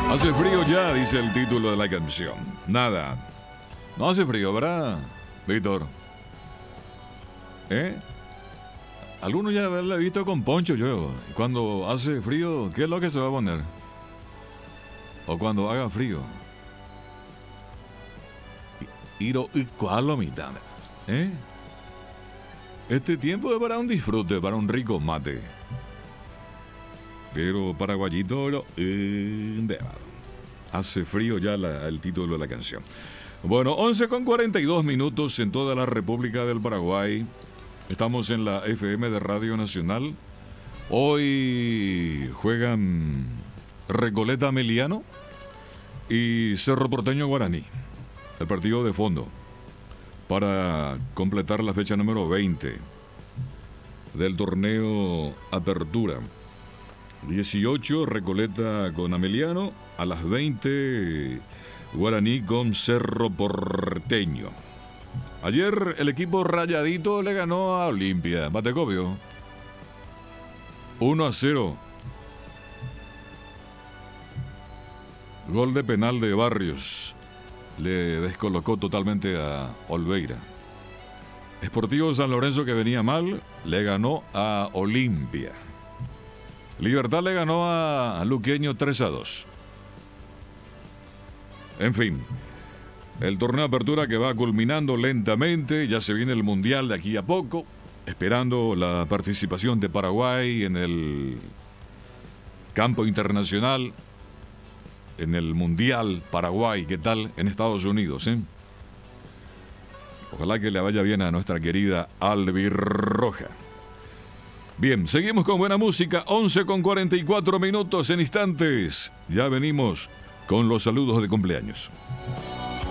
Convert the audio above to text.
Hace frío ya, dice el título de la canción. Nada. No hace frío, ¿verdad, Víctor? ¿Eh? Algunos ya lo he visto con poncho yo. Cuando hace frío, ¿qué es lo que se va a poner? O cuando haga frío. Iro y cuál lo mitad. ¿Eh? Este tiempo es para un disfrute, para un rico mate. Pero paraguayito, hace frío ya el título de la canción. Bueno, 11:42 minutos en toda la República del Paraguay. Estamos en la FM de Radio Nacional. Hoy juegan Recoleta Meliano y Cerro Porteño Guaraní. El partido de fondo para completar la fecha número 20 del torneo Apertura. 18 Recoleta con Ameliano, a las 20 Guaraní con Cerro Porteño. Ayer el equipo rayadito le ganó a Olimpia, Batecopio, 1-0. Gol de penal de Barrios le descolocó totalmente a Olveira. Sportivo San Lorenzo, que venía mal, le ganó a Olimpia. Libertad le ganó a Luqueño 3-2. En fin, el torneo de apertura que va culminando lentamente. Ya se viene el Mundial de aquí a poco, esperando la participación de Paraguay en el campo internacional, en el Mundial Paraguay. ¿Qué tal en Estados Unidos? Ojalá que le vaya bien a nuestra querida Albirroja. Bien, seguimos con buena música, 11:44 minutos. En instantes ya venimos con los saludos de cumpleaños.